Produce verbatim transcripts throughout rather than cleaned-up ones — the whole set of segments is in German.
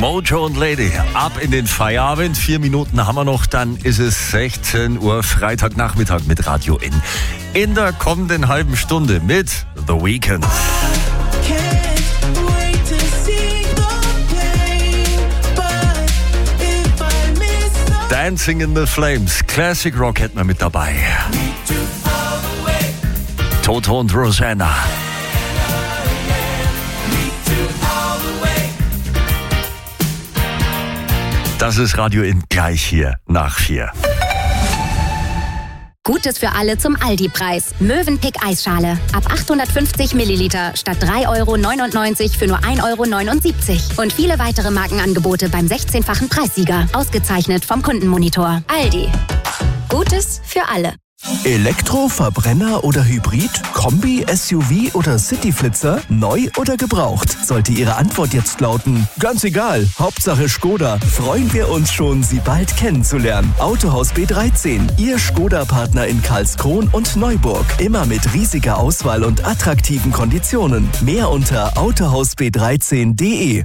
Mojo und Lady, ab in den Feierabend. Vier Minuten haben wir noch, dann ist es sechzehn Uhr, Freitagnachmittag mit Radio In. In der kommenden halben Stunde mit The Weeknd. Dancing in the Flames, Classic Rock hätten wir mit dabei. Toto und Rosanna. Das ist Radio In, gleich hier nach vier. Gutes für alle zum Aldi-Preis. Mövenpick Eisschale. Ab achthundertfünfzig Milliliter statt drei Euro neunundneunzig für nur ein Euro neunundsiebzig. Und viele weitere Markenangebote beim sechzehnfachen Preissieger. Ausgezeichnet vom Kundenmonitor. Aldi. Gutes für alle. Elektro, Verbrenner oder Hybrid? Kombi, S U V oder Cityflitzer? Neu oder gebraucht? Sollte Ihre Antwort jetzt lauten, ganz egal, Hauptsache Skoda, freuen wir uns schon, Sie bald kennenzulernen. Autohaus B dreizehn, Ihr Skoda-Partner in Karlskron und Neuburg. Immer mit riesiger Auswahl und attraktiven Konditionen. Mehr unter autohaus b dreizehn punkt de.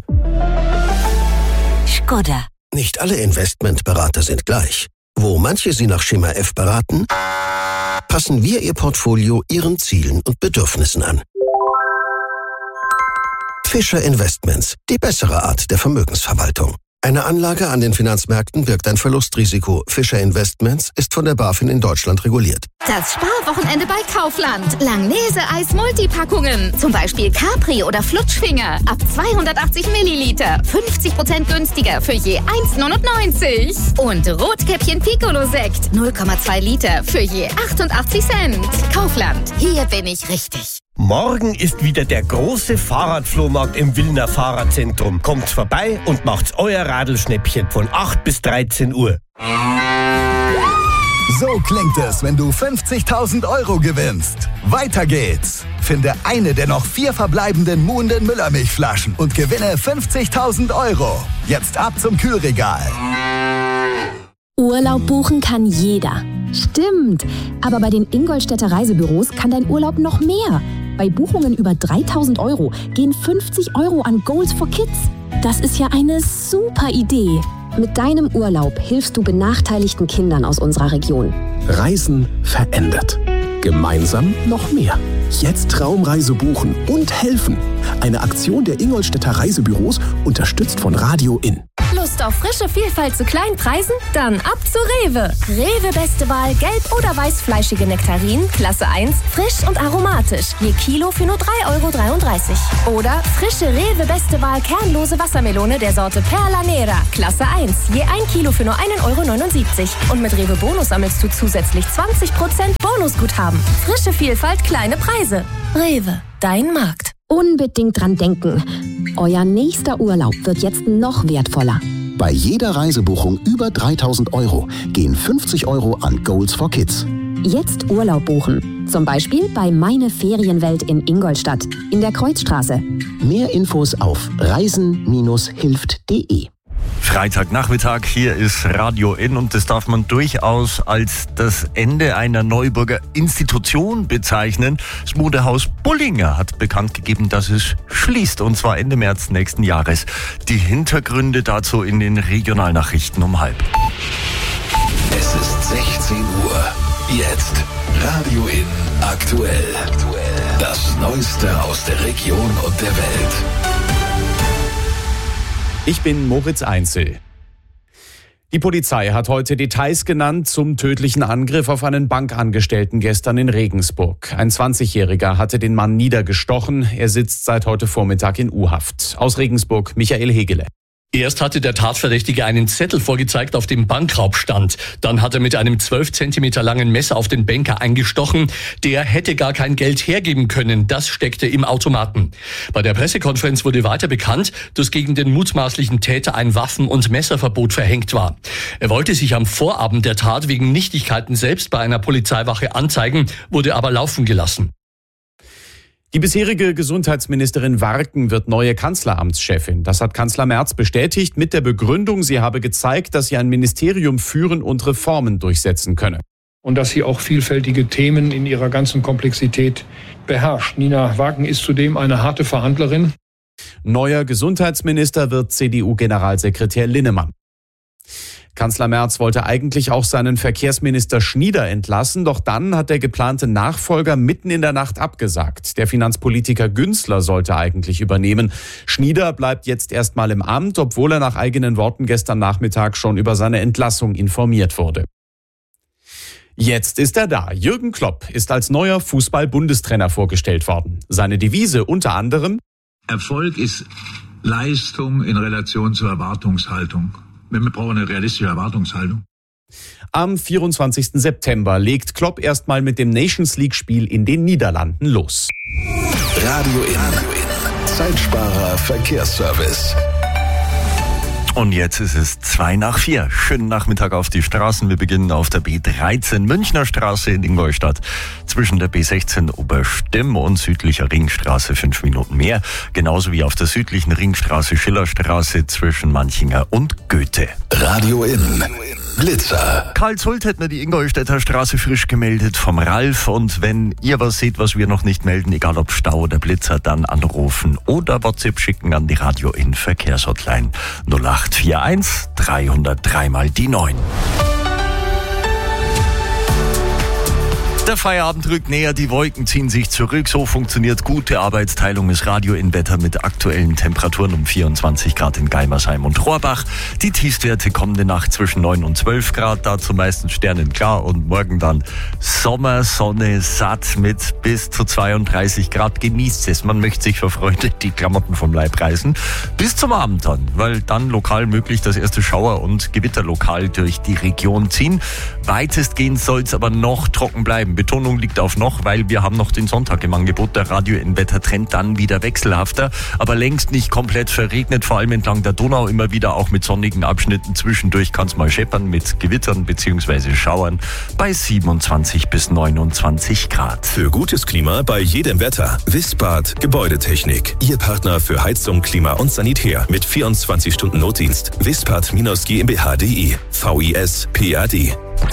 Skoda. Nicht alle Investmentberater sind gleich. Wo manche Sie nach Schema F beraten, passen wir Ihr Portfolio Ihren Zielen und Bedürfnissen an. Fischer Investments, die bessere Art der Vermögensverwaltung. Eine Anlage an den Finanzmärkten birgt ein Verlustrisiko. Fischer Investments ist von der BaFin in Deutschland reguliert. Das Sparwochenende bei Kaufland. Langnese-Eis-Multipackungen. Zum Beispiel Capri oder Flutschfinger. Ab zweihundertachtzig Milliliter. fünfzig Prozent günstiger für je eins neunundneunzig. Und Rotkäppchen Piccolo-Sekt. null Komma zwei Liter für je achtundachtzig Cent. Kaufland. Hier bin ich richtig. Morgen ist wieder der große Fahrradflohmarkt im Wilner Fahrradzentrum. Kommt vorbei und macht's euer Radlschnäppchen von acht bis dreizehn Uhr. So klingt es, wenn du fünfzigtausend Euro gewinnst. Weiter geht's. Finde eine der noch vier verbleibenden muhenden Müllermilchflaschen und gewinne fünfzigtausend Euro. Jetzt ab zum Kühlregal. Urlaub buchen kann jeder. Stimmt, aber bei den Ingolstädter Reisebüros kann dein Urlaub noch mehr. Bei Buchungen über dreitausend Euro gehen fünfzig Euro an Goals for Kids. Das ist ja eine super Idee. Mit deinem Urlaub hilfst du benachteiligten Kindern aus unserer Region. Reisen verändert. Gemeinsam noch mehr. Jetzt Traumreise buchen und helfen. Eine Aktion der Ingolstädter Reisebüros, unterstützt von Radio In. Lust auf frische Vielfalt zu kleinen Preisen? Dann ab zu Rewe. Rewe Beste Wahl gelb- oder weißfleischige Nektarinen, Klasse eins, frisch und aromatisch. Je Kilo für nur drei Euro dreiunddreißig. Oder frische Rewe Beste Wahl kernlose Wassermelone der Sorte Perla Nera, Klasse eins. Je ein Kilo für nur ein Euro neunundsiebzig. Und mit Rewe Bonus sammelst du zusätzlich zwanzig Prozent Bonusguthaben. Frische Vielfalt, kleine Preise. Rewe, dein Markt. Unbedingt dran denken. Euer nächster Urlaub wird jetzt noch wertvoller. Bei jeder Reisebuchung über dreitausend Euro gehen fünfzig Euro an Goals for Kids. Jetzt Urlaub buchen. Zum Beispiel bei Meine Ferienwelt in Ingolstadt in der Kreuzstraße. Mehr Infos auf reisen Bindestrich hilft punkt de. Freitagnachmittag, hier ist Radio In und das darf man durchaus als das Ende einer Neuburger Institution bezeichnen. Das Modehaus Bullinger hat bekannt gegeben, dass es schließt und zwar Ende März nächsten Jahres. Die Hintergründe dazu in den Regionalnachrichten um halb. Es ist sechzehn Uhr. Jetzt Radio In aktuell. Das Neueste aus der Region und der Welt. Ich bin Moritz Einzel. Die Polizei hat heute Details genannt zum tödlichen Angriff auf einen Bankangestellten gestern in Regensburg. Ein zwanzigjähriger hatte den Mann niedergestochen. Er sitzt seit heute Vormittag in U-Haft. Aus Regensburg Michael Hegele. Erst hatte der Tatverdächtige einen Zettel vorgezeigt, auf dem Bankraub stand. Dann hat er mit einem zwölf Zentimeter langen Messer auf den Banker eingestochen. Der hätte gar kein Geld hergeben können. Das steckte im Automaten. Bei der Pressekonferenz wurde weiter bekannt, dass gegen den mutmaßlichen Täter ein Waffen- und Messerverbot verhängt war. Er wollte sich am Vorabend der Tat wegen Nichtigkeiten selbst bei einer Polizeiwache anzeigen, wurde aber laufen gelassen. Die bisherige Gesundheitsministerin Warken wird neue Kanzleramtschefin. Das hat Kanzler Merz bestätigt mit der Begründung, sie habe gezeigt, dass sie ein Ministerium führen und Reformen durchsetzen könne. Und dass sie auch vielfältige Themen in ihrer ganzen Komplexität beherrscht. Nina Warken ist zudem eine harte Verhandlerin. Neuer Gesundheitsminister wird C D U-Generalsekretär Linnemann. Kanzler Merz wollte eigentlich auch seinen Verkehrsminister Schnieder entlassen, doch dann hat der geplante Nachfolger mitten in der Nacht abgesagt. Der Finanzpolitiker Günzler sollte eigentlich übernehmen. Schnieder bleibt jetzt erstmal im Amt, obwohl er nach eigenen Worten gestern Nachmittag schon über seine Entlassung informiert wurde. Jetzt ist er da. Jürgen Klopp ist als neuer Fußball-Bundestrainer vorgestellt worden. Seine Devise unter anderem: Erfolg ist Leistung in Relation zur Erwartungshaltung. Wir brauchen eine realistische Erwartungshaltung. Am vierundzwanzigsten September legt Klopp erstmal mit dem Nations-League-Spiel in den Niederlanden los. Radio In. Zeitsparer Verkehrsservice. Und jetzt ist es zwei nach vier. Schönen Nachmittag auf die Straßen. Wir beginnen auf der B dreizehn Münchner Straße in Ingolstadt. Zwischen der B sechzehn Oberstimm und südlicher Ringstraße fünf Minuten mehr. Genauso wie auf der südlichen Ringstraße Schillerstraße zwischen Manchinger und Goethe. Radio In. Blitzer. Karl Zult hat mir die Ingolstädter Straße frisch gemeldet vom Ralf. Und wenn ihr was seht, was wir noch nicht melden, egal ob Stau oder Blitzer, dann anrufen oder WhatsApp schicken an die Radio In Verkehrshotline null acht vier eins dreihundertdrei mal die neun. Der Feierabend rückt näher, die Wolken ziehen sich zurück. So funktioniert gute Arbeitsteilung des Radio In Wetter mit aktuellen Temperaturen um vierundzwanzig Grad in Geimersheim und Rohrbach. Die Tiefstwerte kommende Nacht zwischen neun und zwölf Grad, dazu meistens sternenklar und morgen dann Sommersonne satt mit bis zu zweiunddreißig Grad. Genießt es, man möchte sich vor Freude die Klamotten vom Leib reißen. Bis zum Abend dann, weil dann lokal möglich das erste Schauer- und Gewitterlokal durch die Region ziehen. Weitestgehend soll es aber noch trocken bleiben. Betonung liegt auf noch, weil wir haben noch den Sonntag im Angebot. Der Radio In Wetter Trend dann wieder wechselhafter, aber längst nicht komplett verregnet, vor allem entlang der Donau immer wieder auch mit sonnigen Abschnitten. Zwischendurch kann es mal scheppern mit Gewittern bzw. Schauern bei siebenundzwanzig bis neunundzwanzig Grad. Für gutes Klima bei jedem Wetter. Wispad Gebäudetechnik. Ihr Partner für Heizung, Klima und Sanitär mit vierundzwanzig Stunden Notdienst. Wispad GmbH punkt de. V I S P A D.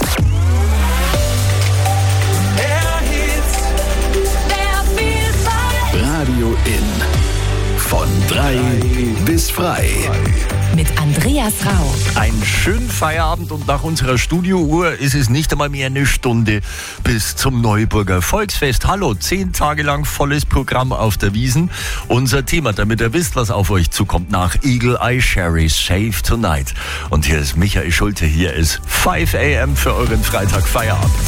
Radio In. Von drei bis frei. Mit Andreas Rau. Einen schönen Feierabend und nach unserer Studiouhr ist es nicht einmal mehr eine Stunde bis zum Neuburger Volksfest. Hallo, zehn Tage lang volles Programm auf der Wiesn. Unser Thema, damit ihr wisst, was auf euch zukommt, nach Eagle Eye Sherry Save Tonight. Und hier ist Michael Schulte, hier ist fünf a m für euren Freitag Feierabend.